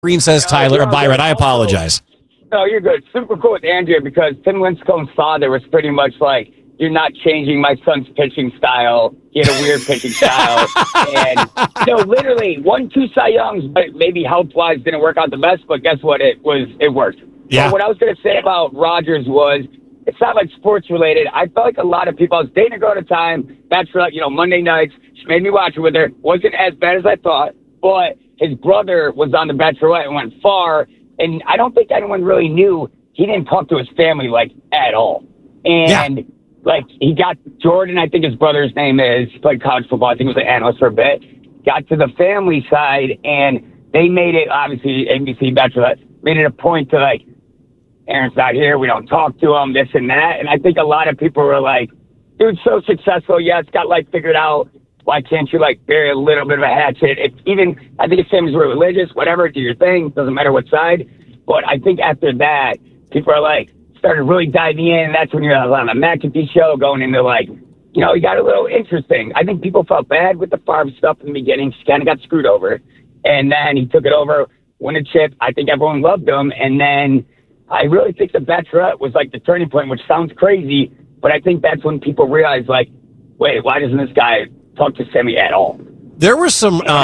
Green says Tyler or Byron. I apologize. No, you're good. Super cool with Andrea because Tim Lincecum's father was pretty much like, you're not changing my son's pitching style. He had a weird pitching style. And literally 1-2 Cy Youngs, but maybe health-wise didn't work out the best, but guess what? It worked. Yeah. So what I was going to say about Rodgers was, it's not like sports related. I felt like a lot of people, I was dating a girl at the time, Bachelorette, Monday nights, she made me watch it with her. Wasn't as bad as I thought, but his brother was on the Bachelorette and went far, and I don't think anyone really knew. He didn't talk to his family, at all. And, he got Jordan, I think his brother's name is, he played college football, I think he was an analyst for a bit, got to the family side, and they made it, obviously, ABC Bachelorette, made it a point to, Aaron's not here, we don't talk to him, this and that, and I think a lot of people were like, dude's so successful, it's got figured out, why can't you bury a little bit of a hatchet? I think his family's were religious, whatever, do your thing, doesn't matter what side, but I think after that, people are started really diving in, and that's when you're on the McAfee show, going into he got a little interesting. I think people felt bad with the Favre stuff in the beginning, she kind of got screwed over, and then he took it over, won a chip, I think everyone loved him, and then I really think the Bachelorette was the turning point, which sounds crazy, but I think that's when people realized, wait, why doesn't this guy talk to Sammy at all? There were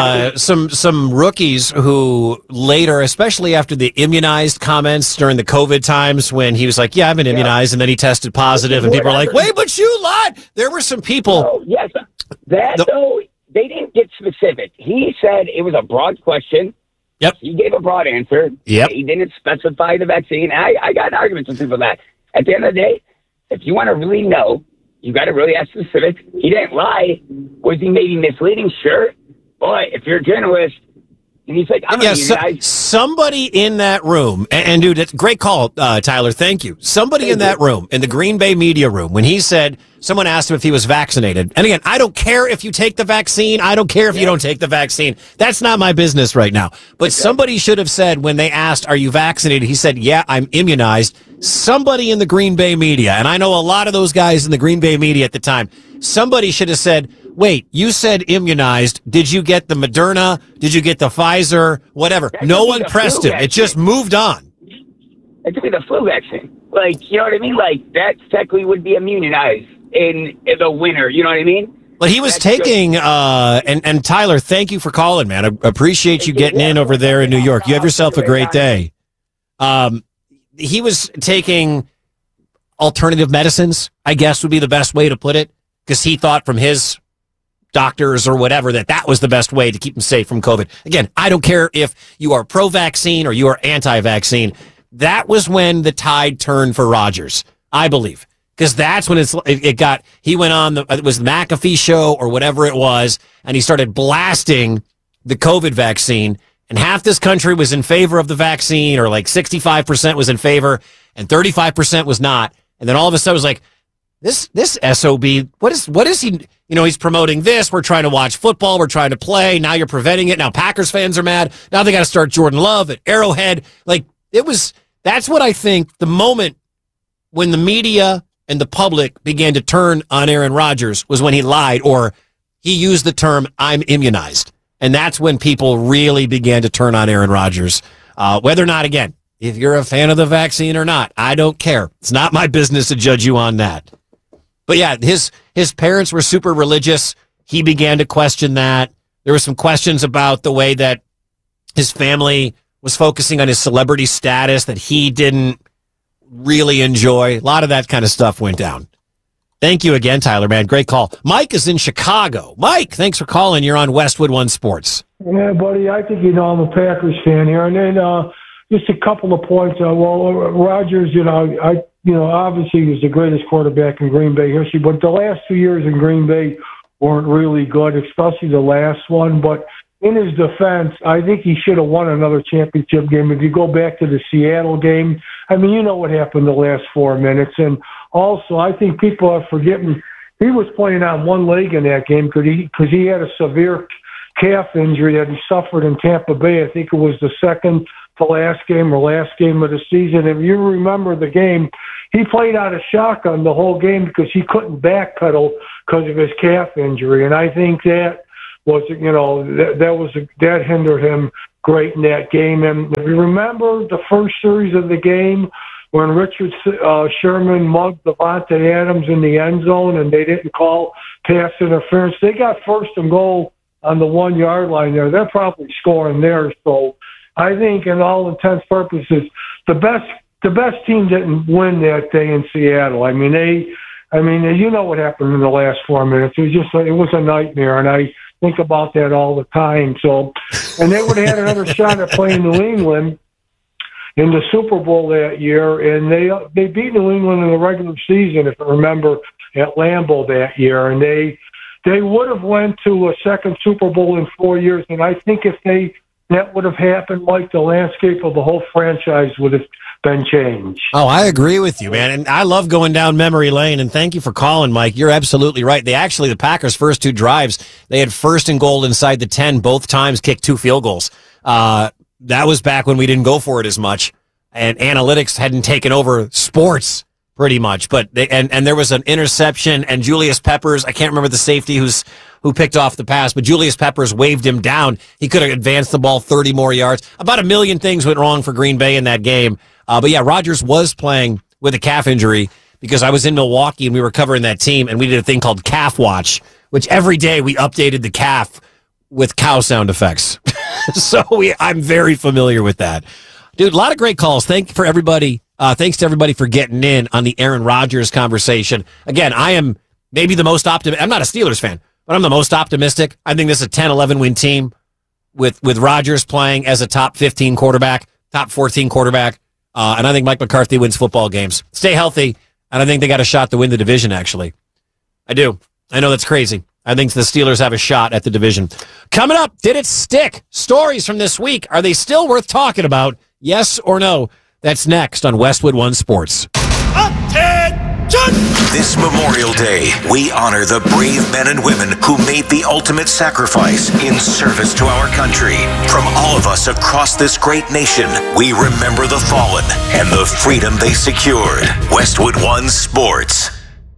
some rookies who later, especially after the immunized comments during the COVID times, when he was like, "Yeah, I've been immunized," and then he tested positive, and people were like, "Wait, but you lied." There were some people. Oh, yes, though they didn't get specific. He said it was a broad question. Yep. He gave a broad answer. Yep. He didn't specify the vaccine. I got arguments with people that at the end of the day, if you want to really know, you got to really ask specifics. He didn't lie. Was he maybe misleading? Sure. But if you're a journalist and he's like, I'm somebody in that room, and dude, it's great call, Tyler. Thank you. Somebody in that room, in the Green Bay media room, when he said, someone asked him if he was vaccinated. And again, I don't care if you take the vaccine. I don't care if you don't take the vaccine. That's not my business right now. But somebody should have said, when they asked, are you vaccinated? He said, yeah, I'm immunized. Somebody in the Green Bay media, and I know a lot of those guys in the Green Bay media at the time, somebody should have said, wait, you said immunized. Did you get the Moderna? Did you get the Pfizer? Whatever. No one pressed him. It just moved on. It could be the flu vaccine. You know what I mean? That technically would be immunized in the winter. You know what I mean? Well, he was taking, and Tyler, thank you for calling, man. I appreciate you getting in over there in New York. You have yourself a great day. He was taking alternative medicines, I guess would be the best way to put it, because he thought from his doctors or whatever that was the best way to keep him safe from COVID. Again, I don't care if you are pro-vaccine or you are anti-vaccine. That was when the tide turned for Rodgers, I believe, because that's when he went on it was the McAfee show or whatever it was, and he started blasting the COVID vaccine, and half this country was in favor of the vaccine, or 65% was in favor and 35% was not. And then all of a sudden it was like, this SOB, what is he, he's promoting this. We're trying to watch football. We're trying to play. Now you're preventing it. Now Packers fans are mad. Now they got to start Jordan Love at Arrowhead. That's what I think the moment when the media and the public began to turn on Aaron Rodgers was when he lied, or he used the term, I'm immunized. And that's when people really began to turn on Aaron Rodgers. Whether or not, again, if you're a fan of the vaccine or not, I don't care. It's not my business to judge you on that. But yeah, his parents were super religious. He began to question that. There were some questions about the way that his family was focusing on his celebrity status that he didn't really enjoy. A lot of that kind of stuff went down. Thank you again, Tyler, man. Great call. Mike is in Chicago. Mike, thanks for calling. You're on Westwood One Sports. Yeah, buddy, I think I'm a Packers fan here. And then just a couple of points. Rodgers, obviously he was the greatest quarterback in Green Bay history, but the last 2 years in Green Bay weren't really good, especially the last one. But in his defense, I think he should have won another championship game. If you go back to the Seattle game, you know what happened the last 4 minutes. And also, I think people are forgetting he was playing on one leg in that game because he had a severe calf injury that he suffered in Tampa Bay. I think it was the second to last game or last game of the season. If you remember the game, he played out of shotgun the whole game because he couldn't backpedal because of his calf injury. And I think that was, that hindered him great in that game. And if you remember the first series of the game when Richard Sherman mugged Devontae Adams in the end zone and they didn't call pass interference, they got first and goal on the 1 yard line there. They're probably scoring there. So I think in all intents and purposes, the best team didn't win that day in Seattle. I mean, you know what happened in the last 4 minutes. It was a nightmare, and I think about that all the time. So, and they would have had another shot at playing New England in the Super Bowl that year, and they beat New England in the regular season, if you remember, at Lambeau that year, and they would have went to a second Super Bowl in 4 years. And I think if that would have happened, Mike, the landscape of the whole franchise would have been changed. Oh, I agree with you, man. And I love going down memory lane. And thank you for calling, Mike. You're absolutely right. The Packers' first 2 drives, they had first and goal inside the 10, both times kicked 2 field goals. That was back when we didn't go for it as much. And analytics hadn't taken over sports pretty much. But there was an interception, and Julius Peppers, I can't remember the safety who picked off the pass, but Julius Peppers waved him down. He could have advanced the ball 30 more yards. About a million things went wrong for Green Bay in that game. But yeah, Rodgers was playing with a calf injury because I was in Milwaukee and we were covering that team, and we did a thing called Calf Watch, which every day we updated the calf with cow sound effects. So I'm very familiar with that. Dude, a lot of great calls. Thanks to everybody for getting in on the Aaron Rodgers conversation. Again, I am maybe the most optimistic. I'm not a Steelers fan, but I'm the most optimistic. I think this is a 10-11 win team with Rodgers playing as a top 15 quarterback, top 14 quarterback. And I think Mike McCarthy wins football games. Stay healthy, and I think they got a shot to win the division, actually. I do. I know that's crazy. I think the Steelers have a shot at the division. Coming up, did it stick? Stories from this week. Are they still worth talking about? Yes or no? That's next on Westwood One Sports. Attention! This Memorial Day, we honor the brave men and women who made the ultimate sacrifice in service to our country. From all of us across this great nation, we remember the fallen and the freedom they secured. Westwood One Sports.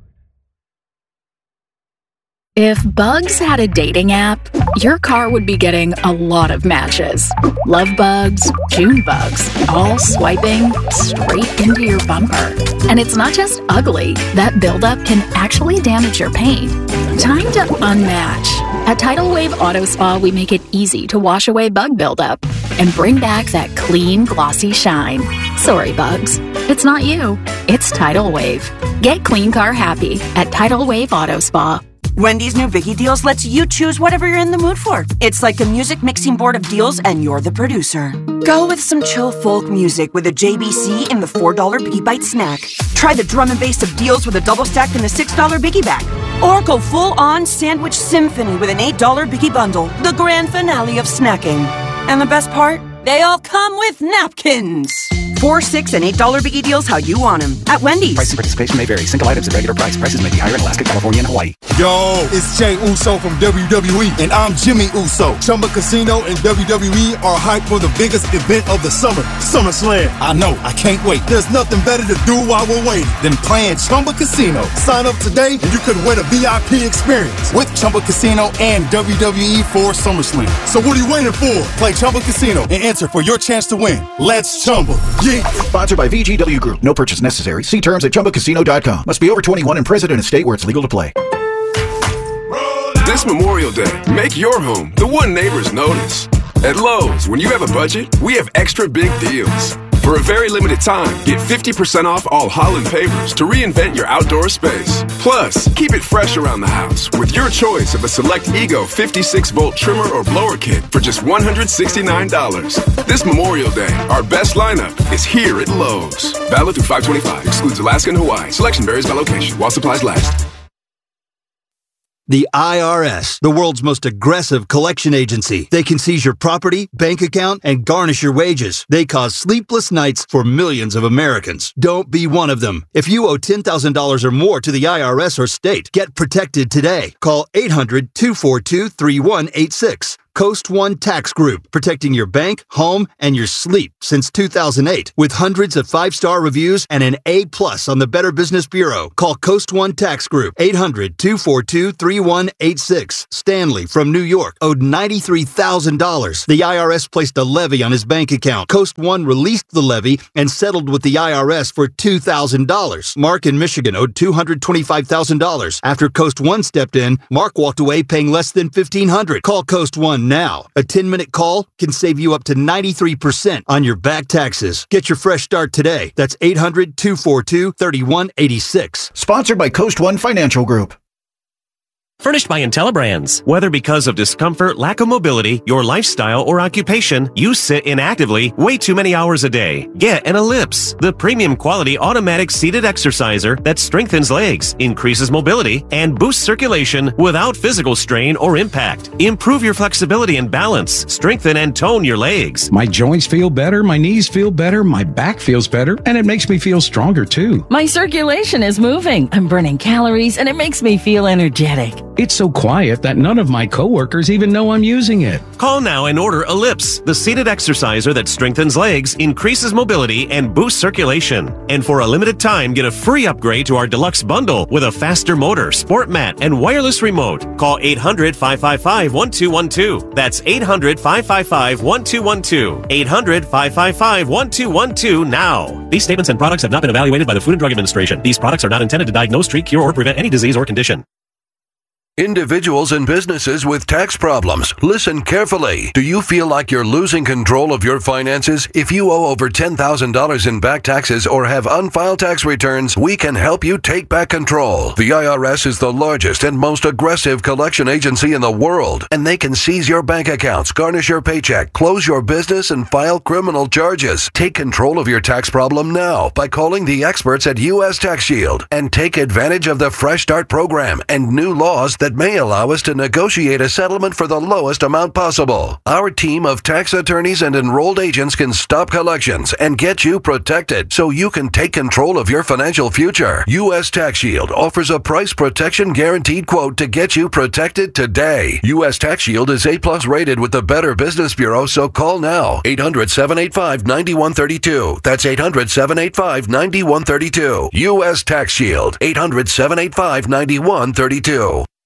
If Bugs had a dating app, your car would be getting a lot of matches. Love bugs, June bugs, all swiping straight into your bumper. And it's not just ugly. That buildup can actually damage your paint. Time to unmatch. At Tidal Wave Auto Spa, we make it easy to wash away bug buildup and bring back that clean, glossy shine. Sorry, bugs. It's not you. It's Tidal Wave. Get clean car happy at Tidal Wave Auto Spa. Wendy's new Biggie Deals lets you choose whatever you're in the mood for. It's like a music mixing board of deals, and you're the producer. Go with some chill folk music with a JBC in the $4 Biggie Bite snack. Try the drum and bass of deals with a double stack in the $6 Biggie Bag. Or go full-on sandwich symphony with an $8 Biggie Bundle, the grand finale of snacking. And the best part? They all come with napkins. $4, $6, and $8 Biggie Deals how you want them at Wendy's. Price and participation may vary. Single items at regular price. Prices may be higher in Alaska, California, and Hawaii. Yo, it's Jey Uso from WWE, and I'm Jimmy Uso. Chumba Casino and WWE are hyped for the biggest event of the summer, SummerSlam. I know, I can't wait. There's nothing better to do while we're waiting than playing Chumba Casino. Sign up today, and you could win a VIP experience with Chumba Casino and WWE for SummerSlam. So what are you waiting for? Play Chumba Casino and enter for your chance to win. Let's Chumba. Yeah. Sponsored by VGW Group. No purchase necessary. See terms at ChumbaCasino.com. Must be over 21 and present in a state where it's legal to play. This Memorial Day, make your home the one neighbors notice. At Lowe's, when you have a budget, we have extra big deals. For a very limited time, get 50% off all Holland pavers to reinvent your outdoor space. Plus, keep it fresh around the house with your choice of a select Ego 56-volt trimmer or blower kit for just $169. This Memorial Day, our best lineup is here at Lowe's. Valid through 5/25. Excludes Alaska and Hawaii. Selection varies by location while supplies last. The IRS, the world's most aggressive collection agency. They can seize your property, bank account, and garnish your wages. They cause sleepless nights for millions of Americans. Don't be one of them. If you owe $10,000 or more to the IRS or state, get protected today. Call 800-242-3186. Coast One Tax Group, protecting your bank, home, and your sleep since 2008. With hundreds of 5-star reviews and an A+ on the Better Business Bureau. Call Coast One Tax Group, 800-242-3186. Stanley from New York owed $93,000. The IRS placed a levy on his bank account. Coast One released the levy and settled with the IRS for $2,000. Mark in Michigan owed $225,000. After Coast One stepped in, Mark walked away paying less than $1,500. Call Coast One now. A 10-minute call can save you up to 93% on your back taxes. Get your fresh start today. That's 800-242-3186. Sponsored by Coast One Financial Group. Furnished by IntelliBrands. Whether because of discomfort, lack of mobility, your lifestyle, or occupation, you sit inactively way too many hours a day. Get an Ellipse, the premium quality automatic seated exerciser that strengthens legs, increases mobility, and boosts circulation without physical strain or impact. Improve your flexibility and balance. Strengthen and tone your legs. My joints feel better, my knees feel better, my back feels better, and it makes me feel stronger too. My circulation is moving. I'm burning calories, and it makes me feel energetic. It's so quiet that none of my coworkers even know I'm using it. Call now and order Ellipse, the seated exerciser that strengthens legs, increases mobility, and boosts circulation. And for a limited time, get a free upgrade to our deluxe bundle with a faster motor, sport mat, and wireless remote. Call 800-555-1212. That's 800-555-1212. 800-555-1212 now. These statements and products have not been evaluated by the Food and Drug Administration. These products are not intended to diagnose, treat, cure, or prevent any disease or condition. Individuals and businesses with tax problems, listen carefully. Do you feel like you're losing control of your finances? If you owe over $10,000 in back taxes or have unfiled tax returns, we can help you take back control. The IRS is the largest and most aggressive collection agency in the world, and they can seize your bank accounts, garnish your paycheck, close your business, and file criminal charges. Take control of your tax problem now by calling the experts at U.S. Tax Shield and take advantage of the Fresh Start program and new laws that may allow us to negotiate a settlement for the lowest amount possible. Our team of tax attorneys and enrolled agents can stop collections and get you protected so you can take control of your financial future. U.S. Tax Shield offers a price protection guaranteed quote to get you protected today. U.S. Tax Shield is A+ rated with the Better Business Bureau, so call now. 800-785-9132. That's 800-785-9132. U.S. Tax Shield. 800-785-9132.